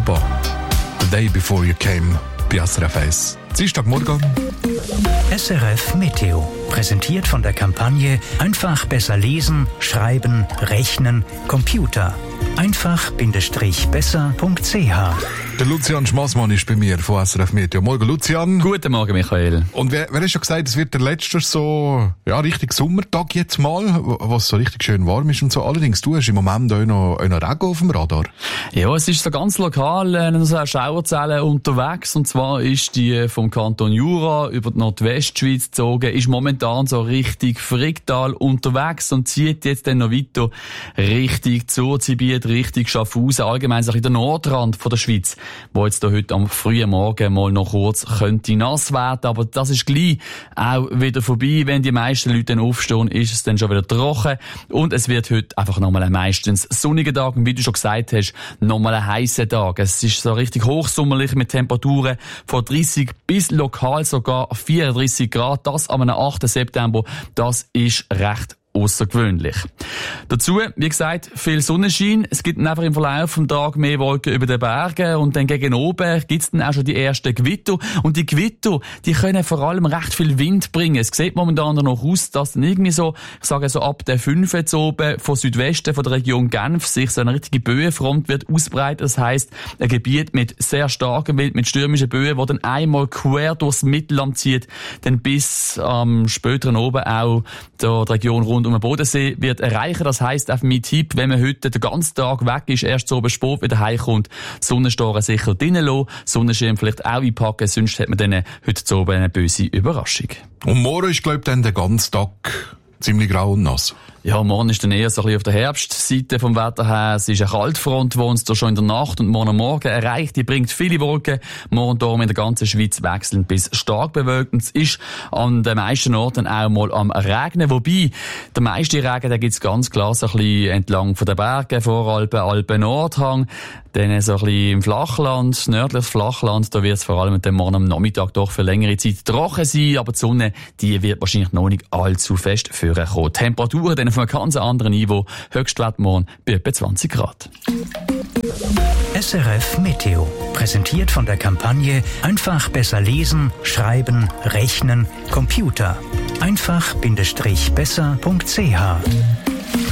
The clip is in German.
ABBA. The Day Before You Came bei SRF 1. Dienstagmorgen. SRF Meteo. Präsentiert von der Kampagne Einfach besser lesen, schreiben, rechnen, Computer. einfach-besser.ch. Der Lucian Schmassmann ist bei mir von SRF Meteo. Morgen, Lucian. Guten Morgen, Michael. Und wer hat schon gesagt, es wird der letzte so, richtig Sommertag jetzt mal, was so richtig schön warm ist und so. Allerdings, du hast im Moment auch noch Regen auf dem Radar. Ja, es ist so ganz lokal, so eine Schauerzelle unterwegs. Und zwar ist die vom Kanton Jura über die Nordwestschweiz gezogen, ist momentan so richtig Fricktal unterwegs und zieht jetzt dann noch weiter Richtung Zurzibiet, Richtung Schaffhausen, allgemein so in der Nordrand von der Schweiz, wo jetzt da heute am frühen Morgen mal noch kurz könnte nass werden, aber das ist gleich auch wieder vorbei. Wenn die meisten Leute dann aufstehen, ist es dann schon wieder trocken und es wird heute einfach nochmal ein meistens sonniger Tag und wie du schon gesagt hast, nochmal ein heißer Tag. Es ist so richtig hochsommerlich mit Temperaturen von 30 bis lokal sogar 34 Grad. Das am 8. September, das ist recht außergewöhnlich. Dazu, wie gesagt, viel Sonnenschein. Es gibt dann einfach im Verlauf des Tages mehr Wolken über den Bergen und dann gegen oben gibt es dann auch schon die ersten Gewitter. Und die Gewitter, die können vor allem recht viel Wind bringen. Es sieht momentan noch aus, dass dann irgendwie so, ich sage so ab der 5 jetzt oben von Südwesten von der Region Genf sich so eine richtige Böenfront wird ausbreiten. Das heisst, ein Gebiet mit sehr starkem Wind, mit stürmischen Böen, wo dann einmal quer durchs Mittelland zieht, dann bis späteren oben auch die Region rund um den Bodensee wird erreichen. Das heisst, einfach mein Tipp, wenn man heute den ganzen Tag weg ist, erst so oben spät wieder heimkommt, Sonnenstoren sicher drinnen lassen, Sonnenschirm vielleicht auch einpacken, sonst hat man dann heute so oben eine böse Überraschung. Und morgen ist, glaube ich, dann der ganze Tag ziemlich grau und nass. Ja, morgen ist dann eher so ein bisschen auf der Herbstseite vom Wetter her. Es ist eine Kaltfront, die uns da schon in der Nacht und morgen am Morgen erreicht. Die bringt viele Wolken. Morgen hier in der ganzen Schweiz wechselnd bis stark bewölkt. Und es ist an den meisten Orten auch mal am Regnen. Wobei, der meiste Regen, der gibt's ganz klar so ein bisschen entlang von den Bergen, Voralpen, Alpen-Nordhang. Dann so ein bisschen im Flachland, nördliches Flachland, da wird es vor allem mit dem Morgen am Nachmittag doch für längere Zeit trocken sein, aber die Sonne, die wird wahrscheinlich noch nicht allzu fest vorkommen. Temperaturen dann auf einem ganz anderen Niveau, Höchstwert morgen bei etwa 20 Grad. SRF Meteo. Präsentiert von der Kampagne Einfach besser lesen, schreiben, rechnen, Computer. einfach-besser.ch